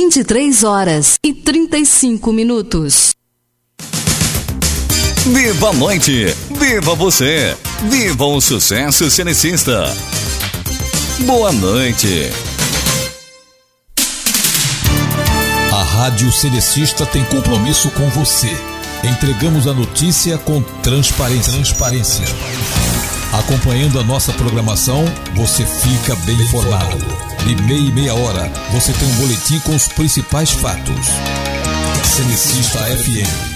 23h35. Viva a noite, viva você, viva o sucesso cenicista. Boa noite. A Rádio Cenicista tem compromisso com você. Entregamos a notícia com transparência. Acompanhando a nossa programação, você fica bem informado. De meia hora, você tem um boletim com os principais fatos. Cenicista FM.